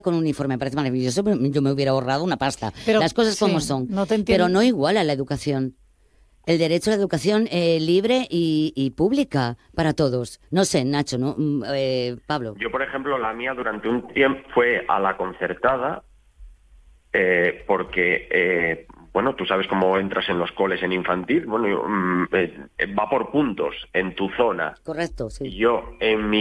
con uniforme, me parece maravilloso, yo me hubiera ahorrado una pasta. Pero, las cosas como son. No te entiendo. Pero no igual a la educación. El derecho a la educación libre y pública para todos. No sé, Nacho, ¿no? Pablo. Yo, por ejemplo, la mía durante un tiempo fue a la concertada, porque, bueno, tú sabes cómo entras en los coles en infantil, bueno, va por puntos en tu zona. Correcto, sí. Yo,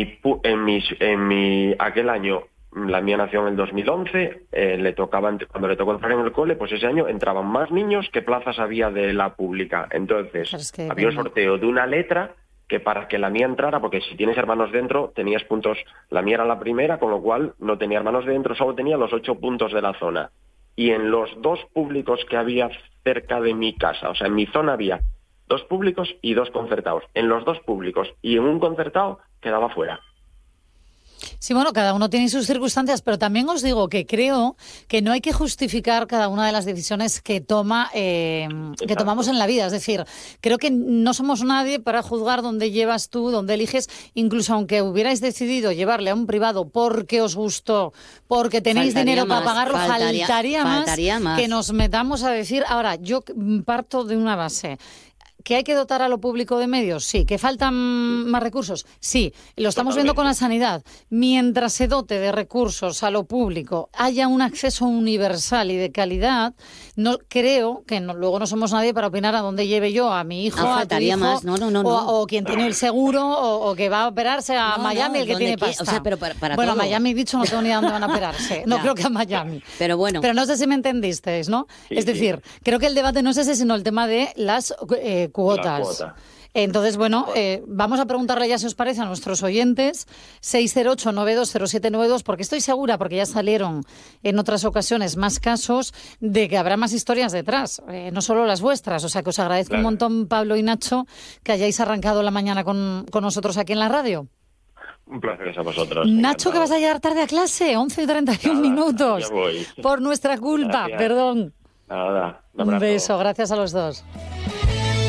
aquel año, la mía nació en el 2011, cuando le tocó entrar en el cole, pues ese año entraban más niños que plazas había de la pública. Entonces, había un sorteo de una letra que para que la mía entrara, porque si tienes hermanos dentro, tenías puntos, la mía era la primera, con lo cual no tenía hermanos dentro, solo tenía los 8 puntos de la zona. Y en los 2 públicos que había cerca de mi casa, o sea, en mi zona había 2 públicos y 2 concertados. En los 2 públicos y en un concertado quedaba fuera. Sí, bueno, cada uno tiene sus circunstancias, pero también os digo que creo que no hay que justificar cada una de las decisiones que tomamos en la vida. Es decir, creo que no somos nadie para juzgar dónde llevas tú, dónde eliges, incluso aunque hubierais decidido llevarle a un privado porque os gustó, porque tenéis dinero para pagarlo, faltaría más que nos metamos a decir. Ahora, yo parto de una base. ¿Que hay que dotar a lo público de medios? Sí. ¿Que faltan más recursos? Sí. Lo estamos viendo con la sanidad. Mientras se dote de recursos a lo público, haya un acceso universal y de calidad, no creo que luego no somos nadie para opinar a dónde lleve yo a mi hijo, a tu hijo, más. No. O quien tiene el seguro, o que va a operarse a Miami, el que tiene pasta. O sea, pero para bueno, todo. a Miami, dicho, no tengo ni a dónde van a operarse. No creo que a Miami. Pero bueno. Pero no sé si me entendisteis, ¿no? Sí, es decir, creo que el debate no es ese, sino el tema de las cuotas. Entonces, bueno, vamos a preguntarle ya si os parece a nuestros oyentes 608-920792, porque estoy segura, porque ya salieron en otras ocasiones más casos, de que habrá más historias detrás, no solo las vuestras. O sea, que os agradezco un montón, Pablo y Nacho, que hayáis arrancado la mañana con nosotros aquí en la radio. Un placer a vosotros. Nacho, encantado. que vas a llegar tarde a clase, 11:31 minutos. Ya voy. Por nuestra culpa, Gracias. perdón. Nada, Un beso, gracias a los dos.